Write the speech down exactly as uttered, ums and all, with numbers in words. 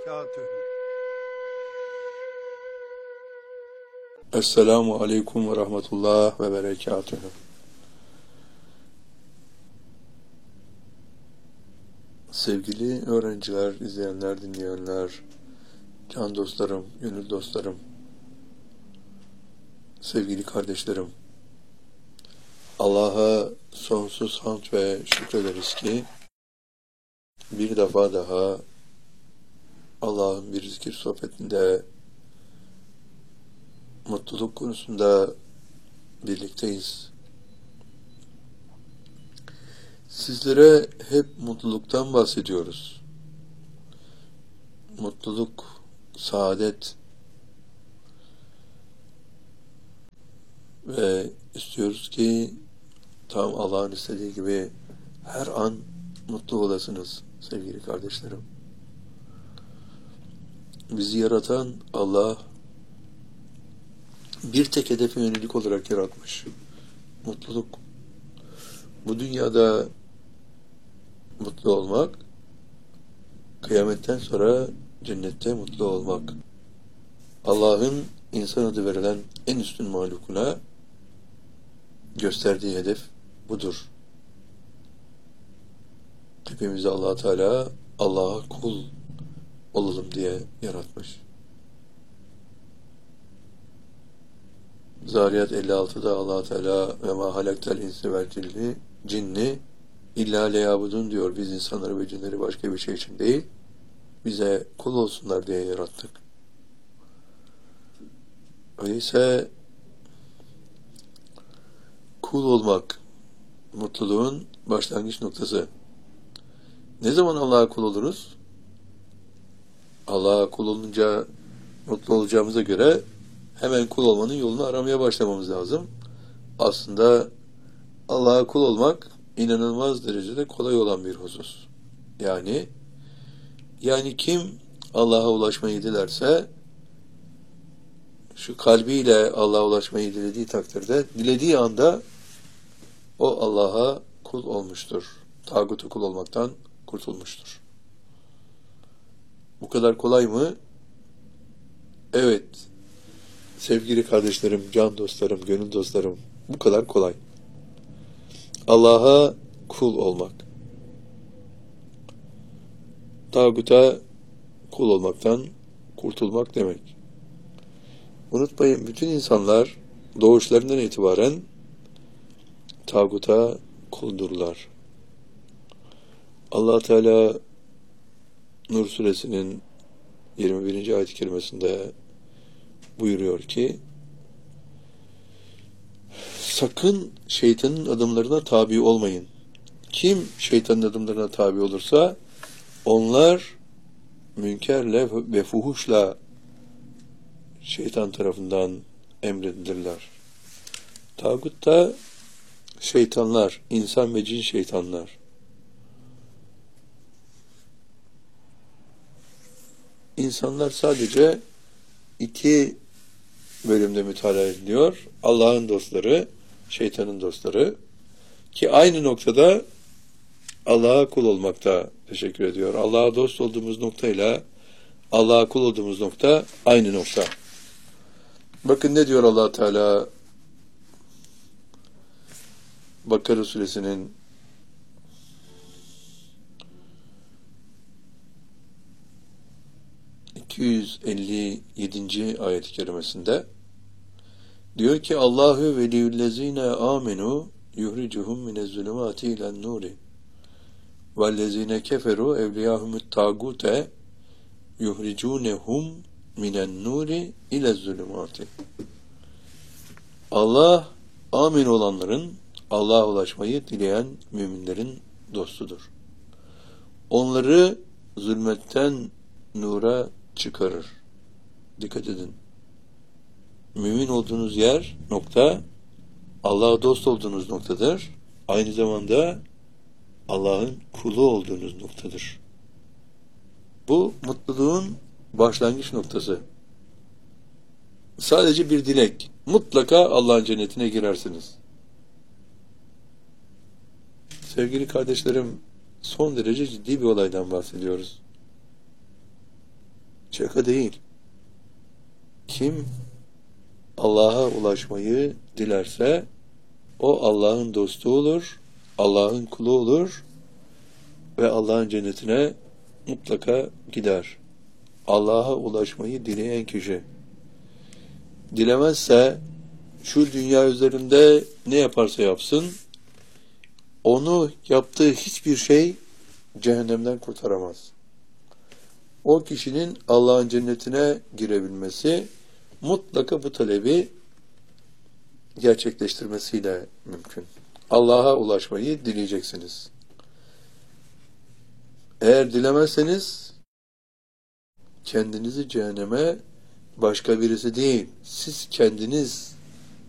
وبركاته. Esselamu Aleyküm ve Rahmetullah ve Berekatühü. Sevgili öğrenciler, izleyenler, dinleyenler, can dostlarım, gönül dostlarım, sevgili kardeşlerim, Allah'a sonsuz hamd ve şükrederiz ki bir defa daha Allah'ın bir zikir sohbetinde, mutluluk konusunda birlikteyiz. Sizlere hep mutluluktan bahsediyoruz. Mutluluk, saadet ve istiyoruz ki tam Allah'ın istediği gibi her an mutlu olasınız sevgili kardeşlerim. Bizi yaratan Allah bir tek hedefe yönelik olarak yaratmış. Mutluluk. Bu dünyada mutlu olmak, kıyametten sonra cennette mutlu olmak. Allah'ın insan adı verilen en üstün mahlukuna gösterdiği hedef budur. Hepimizi Allah Teala Allah'a kul olalım diye yaratmış. Zariyat elli altıda Allah Teala ve ma halaktel insi vel cinni cinni illa leyabudun diyor. Biz insanları ve cinleri başka bir şey için değil, bize kul olsunlar diye yarattık. Öyleyse kul olmak mutluluğun başlangıç noktası. Ne zaman Allah'a kul oluruz? Allah'a kul olunca mutlu olacağımıza göre hemen kul olmanın yolunu aramaya başlamamız lazım. Aslında Allah'a kul olmak inanılmaz derecede kolay olan bir husus. Yani yani kim Allah'a ulaşmayı dilerse, şu kalbiyle Allah'a ulaşmayı dilediği takdirde, dilediği anda o Allah'a kul olmuştur. Tağuta kul olmaktan kurtulmuştur. Bu kadar kolay mı? Evet. Sevgili kardeşlerim, can dostlarım, gönül dostlarım, bu kadar kolay. Allah'a kul olmak. Tağuta kul olmaktan kurtulmak demek. Unutmayın, bütün insanlar doğuşlarından itibaren tağuta kuldurlar. Allah Teala Nur suresinin yirmi birinci ayet-i kerimesinde buyuruyor ki, sakın şeytanın adımlarına tabi olmayın. Kim şeytanın adımlarına tabi olursa onlar münkerle ve fuhuşla şeytan tarafından emredilirler. Tağut da şeytanlar, insan ve cin şeytanlar. İnsanlar sadece iki bölümde mütalaa ediliyor. Allah'ın dostları, şeytanın dostları. Ki aynı noktada Allah'a kul olmakta teşekkür ediyor. Allah'a dost olduğumuz noktayla Allah'a kul olduğumuz nokta aynı nokta. Bakın ne diyor Allah Teala Bakara suresinin iki yüz elli yedinci ayet-i kerimesinde diyor ki, Allahu veliyullezine amenu yuhricuhum minezzulumati ilen nuri vellezine keferu evliyahumut tagute yuhricunehum minen nuri ilezzulumati. Allah amin olanların, Allah'a ulaşmayı dileyen müminlerin dostudur. Onları zulmetten nura çıkarır. Dikkat edin. Mümin olduğunuz yer, nokta, Allah'a dost olduğunuz noktadır. Aynı zamanda Allah'ın kulu olduğunuz noktadır. Bu mutluluğun başlangıç noktası. Sadece bir dilek. Mutlaka Allah'ın cennetine girersiniz. Sevgili kardeşlerim, son derece ciddi bir olaydan bahsediyoruz. Şaka değil. Kim Allah'a ulaşmayı dilerse o Allah'ın dostu olur, Allah'ın kulu olur ve Allah'ın cennetine mutlaka gider. Allah'a ulaşmayı dileyen kişi. Dilemezse şu dünya üzerinde ne yaparsa yapsın, onu yaptığı hiçbir şey cehennemden kurtaramaz. O kişinin Allah'ın cennetine girebilmesi mutlaka bu talebi gerçekleştirmesiyle mümkün. Allah'a ulaşmayı dileyeceksiniz. Eğer dilemezseniz kendinizi cehenneme başka birisi değil, siz kendiniz